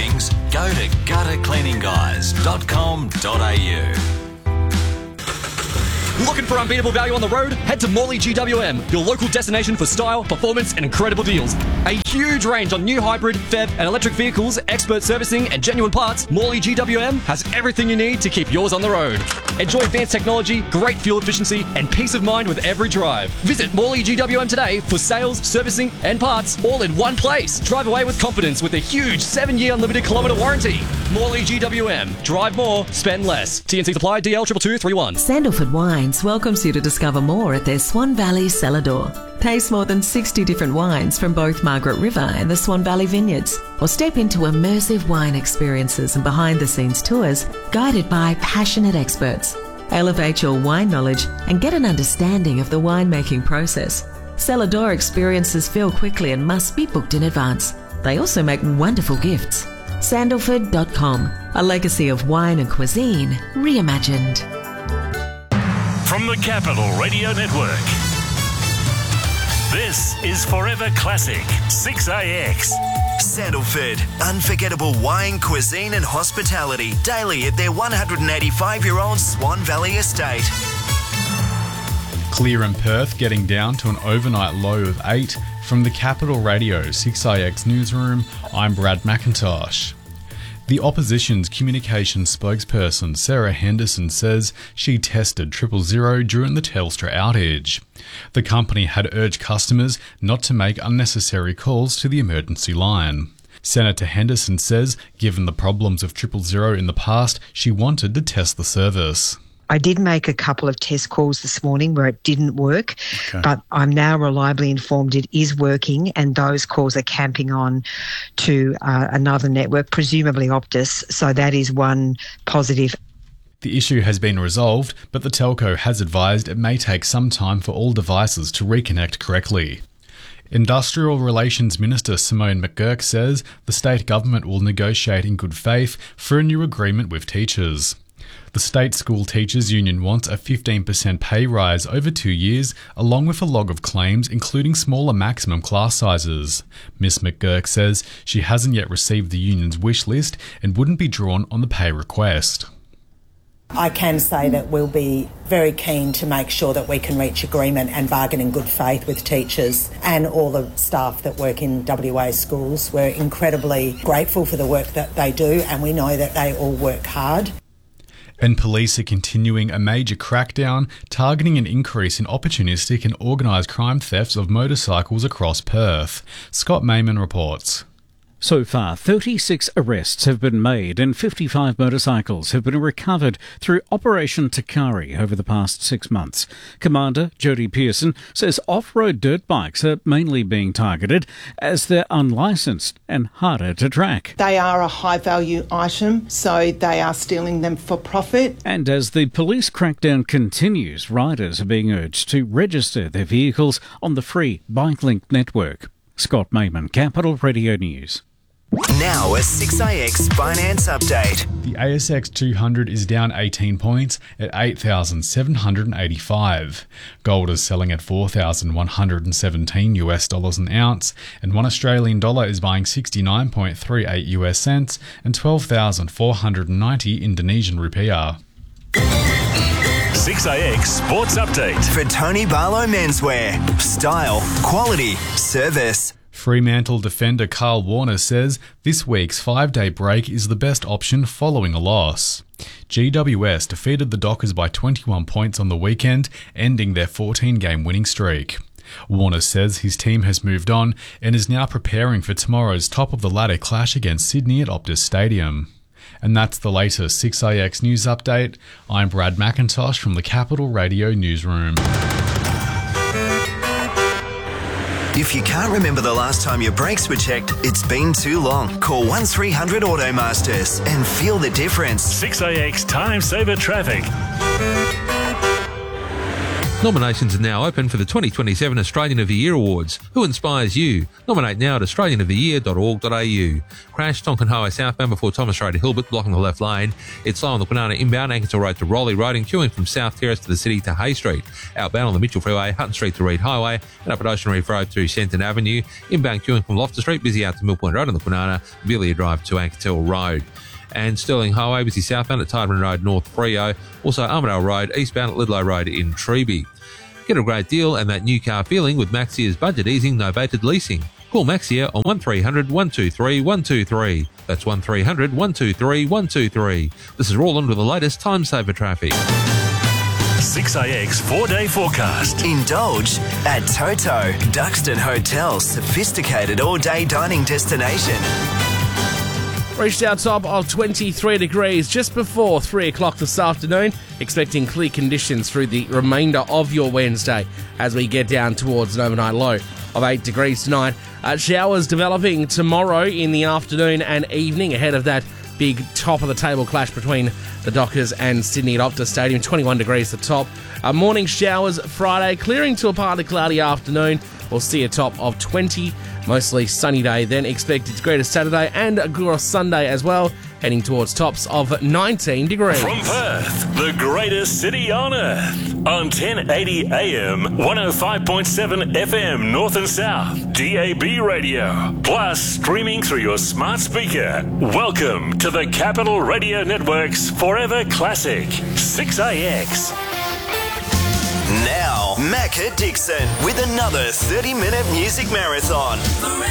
bookings, go to guttercleaningguys.com.au. Looking for unbeatable value on the road? Head to Morley GWM, your local destination for style, performance and incredible deals. A huge range on new hybrid, PHEV and electric vehicles, expert servicing and genuine parts. Morley GWM has everything you need to keep yours on the road. Enjoy advanced technology, great fuel efficiency and peace of mind with every drive. Visit Morley GWM today for sales, servicing and parts all in one place. Drive away with confidence with a huge 7-year unlimited kilometre warranty. Morley GWM. Drive more, spend less. TNC supply DL 22231. Sandalford Wines welcomes you to discover more at their Swan Valley cellar door. Taste more than 60 different wines from both Margaret River and the Swan Valley Vineyards, or step into immersive wine experiences and behind-the-scenes tours guided by passionate experts. Elevate your wine knowledge and get an understanding of the winemaking process. Cellar door experiences fill quickly and must be booked in advance. They also make wonderful gifts. Sandalford.com, a legacy of wine and cuisine reimagined. From the Capital Radio Network, this is Forever Classic 6AX. Sandalford, unforgettable wine, cuisine and hospitality daily at their 185-year-old Swan Valley estate. Clear in Perth, getting down to an overnight low of 8. From the Capital Radio 6IX newsroom, I'm Brad McIntosh. The opposition's communications spokesperson Sarah Henderson says she tested 000 during the Telstra outage. The company had urged customers not to make unnecessary calls to the emergency line. Senator Henderson says, given the problems of 000 in the past, she wanted to test the service. I did make a couple of test calls this morning where it didn't work, but I'm now reliably informed it is working and those calls are camping on to another network, presumably Optus, so that is one positive. The issue has been resolved, but the telco has advised it may take some time for all devices to reconnect correctly. Industrial Relations Minister Simone McGurk says the state government will negotiate in good faith for a new agreement with teachers. The State School Teachers Union wants a 15% pay rise over 2 years, along with a log of claims including smaller maximum class sizes. Ms McGurk says she hasn't yet received the union's wish list and wouldn't be drawn on the pay request. I can say that we'll be very keen to make sure that we can reach agreement and bargain in good faith with teachers and all the staff that work in WA schools. We're incredibly grateful for the work that they do and we know that they all work hard. And police are continuing a major crackdown targeting an increase in opportunistic and organised crime thefts of motorcycles across Perth. Scott Mayman reports. So far, 36 arrests have been made and 55 motorcycles have been recovered through Operation Takari over the past 6 months. Commander Jody Pearson says off-road dirt bikes are mainly being targeted as they're unlicensed and harder to track. They are a high-value item, so they are stealing them for profit. And as the police crackdown continues, riders are being urged to register their vehicles on the free BikeLink network. Scott Mayman, Capital Radio News. Now a 6IX finance update. The ASX 200 is down 18 points at 8,785. Gold is selling at $4,117 an ounce, and $1 Australian dollar is buying 69.38 US cents and 12,490 Indonesian rupiah. 6AX Sports Update. For Tony Barlow Menswear. Style, quality, service. Fremantle defender Carl Warner says this week's 5-day break is the best option following a loss. GWS defeated the Dockers by 21 points on the weekend, ending their 14-game winning streak. Warner says his team has moved on and is now preparing for tomorrow's top-of-the-ladder clash against Sydney at Optus Stadium. And that's the latest 6IX News Update. I'm Brad McIntosh from the Capital Radio Newsroom. If you can't remember the last time your brakes were checked, it's been too long. Call 1300 Automasters and feel the difference. 6AX Time Saver Traffic. Nominations are now open for the 2027 Australian of the Year Awards. Who inspires you? Nominate now at australianoftheyear.org.au. Crash Tonkin Highway southbound before Thomas Road to Hilbert, blocking the left lane. It's slow on the Kwinana inbound, Ankersall Road to Rowley Road, and queuing from South Terrace to the city to Hay Street. Outbound on the Mitchell Freeway, Hutton Street to Reed Highway, and up at Ocean Reef Road to Shenton Avenue. Inbound queuing from Loftus Street, busy out to Mill Point Road on the Kwinana, Villiers Drive to Ankertell Road. And Stirling Highway, busy southbound at Tideman Road, North Freo. Also Armadale Road, eastbound at Lidlow Road in Treeby. Get a great deal and that new car feeling with Maxia's budget easing novated leasing. Call Maxia on 1300 123 123. That's 1300 123 123. This is Roland with the latest time saver traffic. 6AX 4-day forecast. Indulge at Toto, Duxton Hotel's sophisticated all-day dining destination. Reached our top of 23 degrees just before 3 o'clock this afternoon. Expecting clear conditions through the remainder of your Wednesday as we get down towards an overnight low of 8 degrees tonight. Showers developing tomorrow in the afternoon and evening ahead of that big top-of-the-table clash between the Dockers and Sydney at Optus Stadium. 21 degrees at the top. Morning showers Friday, clearing to a partly cloudy afternoon. We'll see a top of 20. Mostly sunny day, then expected to greater Saturday and across Sunday as well, heading towards tops of 19 degrees. From Perth, the greatest city on earth, on 1080 AM, 105.7 FM North and South, DAB radio, plus streaming through your smart speaker. Welcome to the Capital Radio Network's Forever Classic, 6AX. Now, Macca Dixon with another 30-minute music marathon.